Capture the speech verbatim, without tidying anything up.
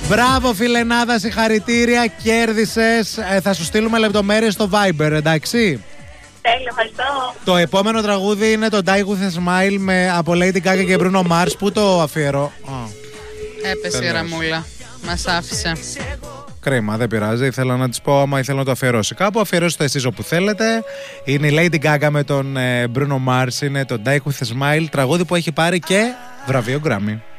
Μπράβο φιλενάδα, συγχαρητήρια, κέρδισες. ε, Θα σου στείλουμε λεπτομέρειες στο Viber, εντάξει. Τέλειο, ευχαριστώ. Το επόμενο τραγούδι είναι το Die With A Smile με, από Lady Gaga και Bruno Mars. Πού το αφιερώ? Έπεσε η γραμμούλα. Μας άφησε. Κρίμα, δεν πειράζει. Ήθελα να της πω, άμα ήθελα να το αφιερώσει κάπου, αφιερώστε εσείς όπου θέλετε. Είναι η Lady Gaga με τον ε, Bruno Mars. Είναι το Die With A Smile, τραγούδι που έχει πάρει και βραβείο Grammy.